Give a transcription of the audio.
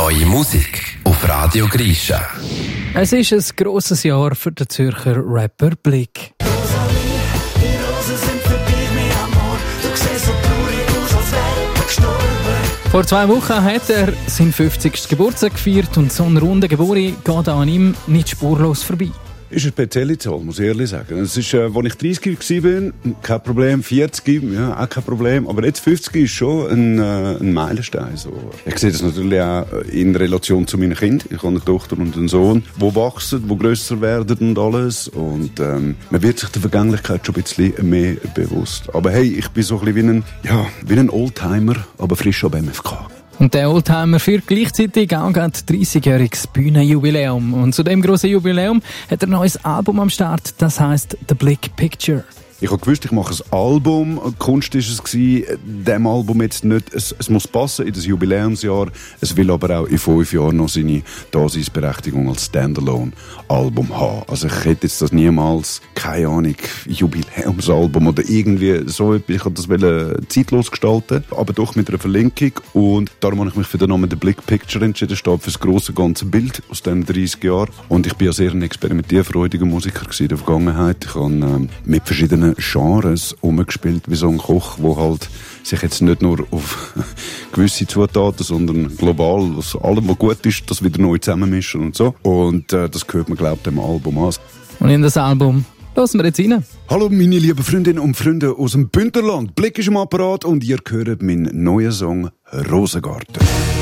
Neue Musik auf Radio Grisha. Es ist ein grosses Jahr für den Zürcher Rapper Blick. Vor 2 Wochen hat er seinen 50. Geburtstag gefeiert und so ein runder Geburi geht an ihm nicht spurlos vorbei. Ist eine spezielle Zahl, muss ich ehrlich sagen. Es ist, als ich 30 war, kein Problem. 40, ja, auch kein Problem. Aber jetzt 50 ist schon ein Meilenstein. So. Ich sehe das natürlich auch in Relation zu meinen Kindern. Ich habe eine Tochter und einen Sohn, die wachsen, die grösser werden und alles. Und man wird sich der Vergänglichkeit schon ein bisschen mehr bewusst. Aber hey, ich bin so ein bisschen wie ein Oldtimer, aber frisch ab MFK. Und der Oldtimer führt gleichzeitig auch gerade 30-jähriges Bühnenjubiläum. Und zu dem grossen Jubiläum hat er ein neues Album am Start, das heisst «The Blick Picture». Ich habe gewusst, ich mache ein Album. Die Kunst war es, dem Album jetzt nicht, es muss passen in das Jubiläumsjahr. Es will aber auch in 5 Jahren noch seine Daseinsberechtigung als Standalone-Album haben. Also ich hätte jetzt das niemals, keine Ahnung, Jubiläumsalbum oder irgendwie so etwas. Ich wollte das zeitlos gestalten, aber doch mit einer Verlinkung. Und darum habe ich mich für den Namen «The Blick Picture» entschieden. Das steht für das grosse ganze Bild aus diesen 30 Jahren. Und ich bin ja sehr ein experimentierfreudiger Musiker in der Vergangenheit. Ich habe mit verschiedenen Genres umgespielt, wie so ein Koch, der halt sich jetzt nicht nur auf gewisse Zutaten, sondern global, aus allem, was gut ist, das wieder neu zusammenmischen und so. Und das gehört man, glaube ich, dem Album an. Und in das Album hören wir jetzt rein. Hallo meine lieben Freundinnen und Freunde aus dem Bündnerland. Blick ist im Apparat und ihr hört meinen neuen Song «Rosengarten».